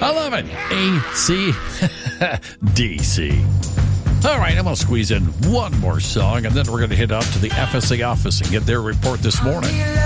I love it. AC, DC. All right, I'm going to squeeze in one more song, and then we're going to head out to the FSA office and get their report this morning.